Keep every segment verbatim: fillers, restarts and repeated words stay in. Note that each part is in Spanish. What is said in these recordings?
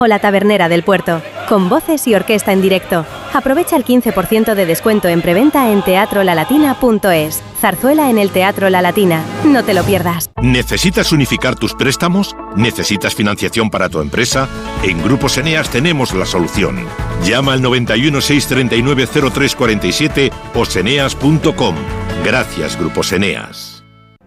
o La Tabernera del Puerto, con voces y orquesta en directo. Aprovecha el quince por ciento de descuento en preventa en teatro la latina punto es. Zarzuela en el Teatro La Latina. No te lo pierdas. ¿Necesitas unificar tus préstamos? ¿Necesitas financiación para tu empresa? En Grupos Eneas tenemos la solución. Llama al noventa y uno, seiscientos treinta y nueve, cero tres cuarenta y siete o seneas punto com. Gracias, Grupos Eneas.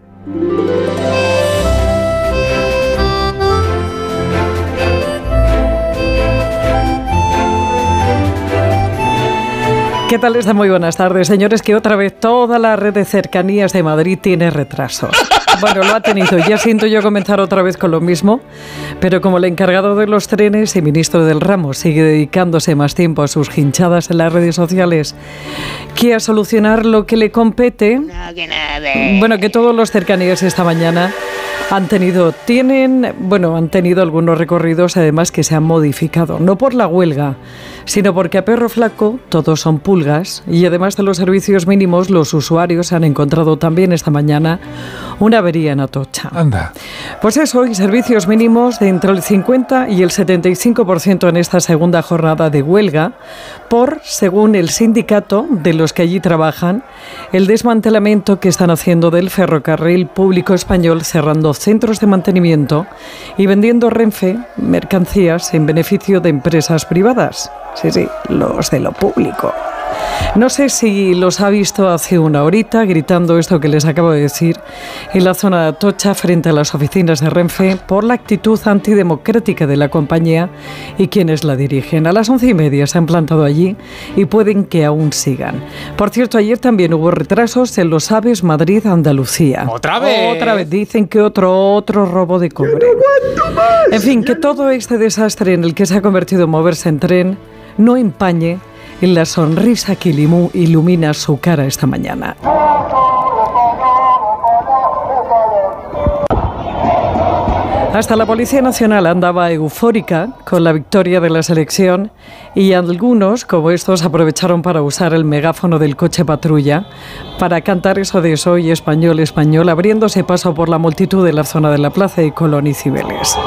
¿Qué tal está? Muy buenas tardes, señores, que otra vez toda la red de cercanías de Madrid tiene retrasos. Bueno, lo ha tenido. Ya siento yo comenzar otra vez con lo mismo, pero como el encargado de los trenes y ministro del ramo sigue dedicándose más tiempo a sus hinchadas en las redes sociales que a solucionar lo que le compete, bueno, que todos los cercanías esta mañana han tenido, tienen, bueno, han tenido algunos recorridos además que se han modificado, no por la huelga, sino porque a perro flaco todos son pulgas y además de los servicios mínimos, los usuarios han encontrado también esta mañana una avería en Atocha. Anda. Pues eso, y servicios mínimos de entre el cincuenta y el setenta y cinco por ciento en esta segunda jornada de huelga por, según el sindicato de los que allí trabajan, el desmantelamiento que están haciendo del ferrocarril público español, cerrando centros de mantenimiento y vendiendo Renfe mercancías en beneficio de empresas privadas. Sí, sí, los de lo público. No sé si los ha visto hace una horita gritando esto que les acabo de decir en la zona de Atocha frente a las oficinas de Renfe por la actitud antidemocrática de la compañía y quienes la dirigen. A las once y media se han plantado allí y pueden que aún sigan. Por cierto, ayer también hubo retrasos en los AVEs Madrid-Andalucía. ¿Otra vez? Otra vez. Dicen que otro, otro robo de cobre. En fin, que todo este desastre en el que se ha convertido moverse en tren no empañe en la sonrisa que ilumina su cara esta mañana. Hasta la Policía Nacional andaba eufórica con la victoria de la selección y algunos, como estos, aprovecharon para usar el megáfono del coche patrulla para cantar eso de Soy español, español, abriéndose paso por la multitud de la zona de la Plaza de Colón y Cibeles.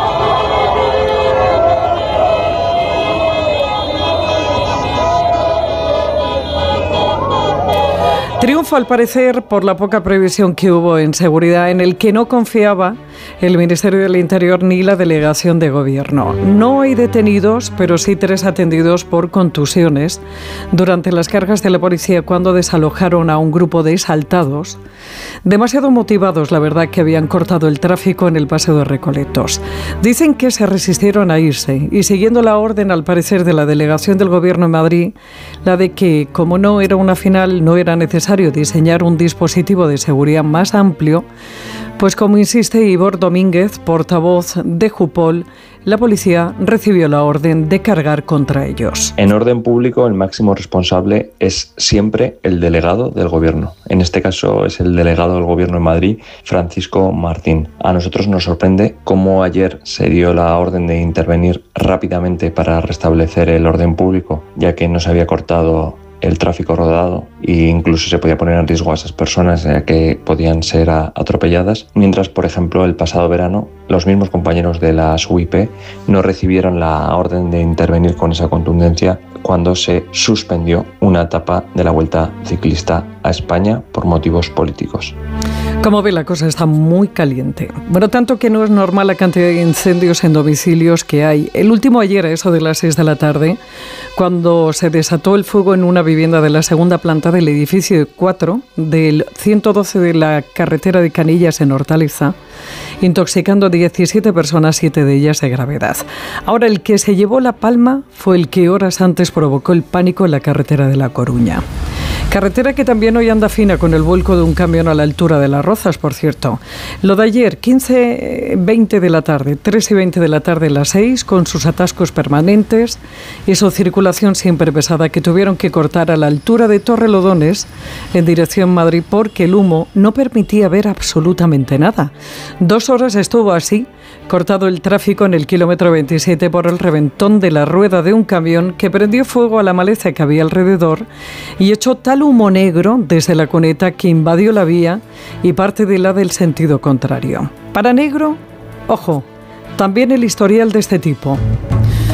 Triunfo, al parecer, por la poca previsión que hubo en seguridad, en el que no confiaba el Ministerio del Interior ni la Delegación de Gobierno. No hay detenidos, pero sí tres atendidos por contusiones durante las cargas de la policía cuando desalojaron a un grupo de exaltados, demasiado motivados, la verdad, que habían cortado el tráfico en el Paseo de Recoletos. Dicen que se resistieron a irse y, siguiendo la orden, al parecer, de la Delegación del Gobierno en Madrid, la de que, como no era una final, no era necesario diseñar un dispositivo de seguridad más amplio, pues como insiste Ivor Domínguez, portavoz de Jupol, la policía recibió la orden de cargar contra ellos. En orden público, el máximo responsable es siempre el delegado del gobierno. En este caso es el delegado del gobierno en Madrid, Francisco Martín. A nosotros nos sorprende cómo ayer se dio la orden de intervenir rápidamente para restablecer el orden público, ya que no se había cortado el tráfico rodado e incluso se podía poner en riesgo a esas personas ya que podían ser atropelladas, mientras, por ejemplo, el pasado verano los mismos compañeros de las U I P no recibieron la orden de intervenir con esa contundencia cuando se suspendió una etapa de la Vuelta Ciclista a España por motivos políticos. Como ve, la cosa está muy caliente. Bueno, tanto que no es normal la cantidad de incendios en domicilios que hay. El último ayer, a eso de las seis de la tarde, cuando se desató el fuego en una vivienda de la segunda planta del edificio cuatro del ciento doce de la carretera de Canillas en Hortaleza, intoxicando a diecisiete personas, siete de ellas de gravedad. Ahora, el que se llevó la palma fue el que horas antes provocó el pánico en la carretera de La Coruña. Carretera que también hoy anda fina con el vuelco de un camión a la altura de Las Rozas, por cierto. Lo de ayer, quince veinte de la tarde, tres y veinte de la tarde, las seis, con sus atascos permanentes y su circulación siempre pesada que tuvieron que cortar a la altura de Torrelodones en dirección Madrid porque el humo no permitía ver absolutamente nada. Dos horas estuvo así, cortado el tráfico en el kilómetro veintisiete por el reventón de la rueda de un camión que prendió fuego a la maleza que había alrededor y echó tal humo negro desde la cuneta que invadió la vía y parte de la del sentido contrario. Para negro, ojo, también el historial de este tipo.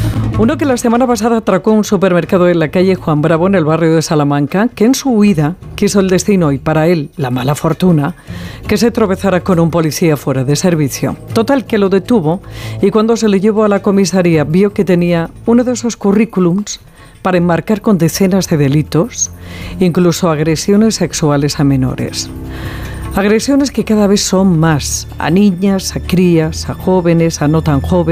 Uno que la semana pasada atracó un supermercado en la calle Juan Bravo, en el barrio de Salamanca, que en su huida quiso el destino y para él la mala fortuna, que se tropezara con un policía fuera de servicio. Total, que lo detuvo y cuando se le llevó a la comisaría vio que tenía uno de esos currículums para enmarcar con decenas de delitos, incluso agresiones sexuales a menores. Agresiones que cada vez son más, a niñas, a crías, a jóvenes, a no tan jóvenes.